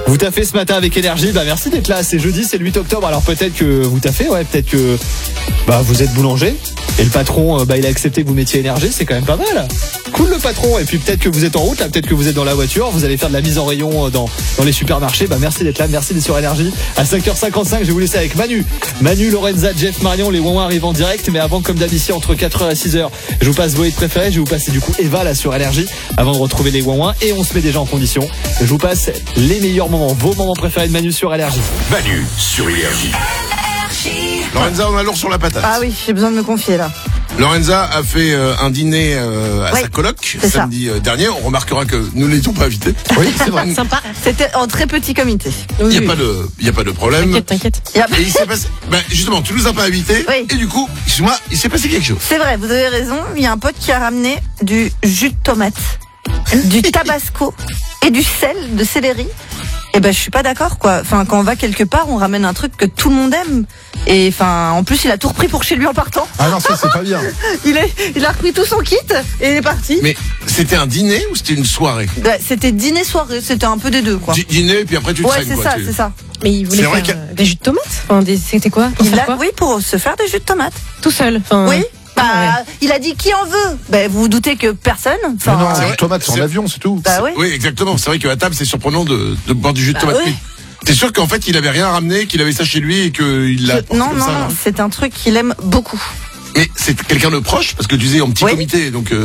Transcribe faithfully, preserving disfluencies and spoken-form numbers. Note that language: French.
Vous taffez ce matin avec énergie, bah merci d'être là, c'est jeudi, c'est le huit octobre, alors peut-être que vous taffez, ouais, peut-être que bah vous êtes boulanger, et le patron, bah il a accepté que vous mettiez énergie, c'est quand même pas mal. Cool le patron, et puis peut-être que vous êtes en route, là, peut-être que vous êtes dans la voiture, vous allez faire de la mise en rayon dans, dans les supermarchés, bah merci d'être là, merci d'être sur énergie. À cinq heures cinquante-cinq, je vais vous laisser avec Manu. Manu, Lorenza, Jeff, Marion, les Ouin arrivent en direct, mais avant, comme d'habitude, entre quatre heures et six heures, je vous passe vos hits préférés, je vais vous passer du coup Eva là sur énergie, avant de retrouver les Ouin et on se met déjà en condition. Je vous passe les meilleurs moments, vos moments préférés de Manu sur énergie. Manu sur énergie. Lorenza, on a lourd sur la patate. Ah oui, j'ai besoin de me confier là. Lorenza a fait euh, un dîner euh, à oui, sa coloc c'est samedi euh, dernier. On remarquera que nous n'étions pas invités. Oui, c'est vrai. Sympa. C'était en très petit comité. Il n'y a, pas de- il y a pas de problème. T'inquiète, t'inquiète. Il y a- Et il s'est passé. Ben, justement, tu nous as pas invités. Oui. Et du coup, excuse-moi, il s'est passé quelque chose. C'est vrai, vous avez raison. Il y a un pote qui a ramené du jus de tomate, du tabasco et du sel de céleri. Et ben je suis pas d'accord quoi. Enfin quand on va quelque part, on ramène un truc que tout le monde aime. Et enfin en plus il a tout repris pour chez lui en partant. Ah non, ça c'est pas bien. Il est, il a repris tout son kit et il est parti. Mais c'était un dîner ou c'était une soirée? Ouais, c'était dîner soirée, c'était un peu des deux quoi. Di- Dîner, puis après tu te Ouais traînes, c'est quoi. ça, tu- c'est ça. Mais il voulait C'est vrai faire que- euh, des jus de tomates. Enfin, des... c'était quoi Pour Il faire a, quoi oui pour se faire des jus de tomate. Tout seul. Enfin, Oui. Bah ouais. il a dit qui en veut. Ben vous vous doutez que personne. Mais Enfin, non, c'est du vrai, tomate sur c'est- l'avion, c'est tout. bah oui. Oui, exactement. C'est vrai qu'à table, c'est surprenant de, de boire du jus de Bah tomate. oui. Mais t'es sûr qu'en fait, il avait rien ramené, qu'il avait ça chez lui et qu'il l'a. Je- apporté non comme non, ça, non, hein. c'est un truc qu'il aime beaucoup. Mais c'est quelqu'un de proche parce que tu disais en petit Oui. comité, donc. euh,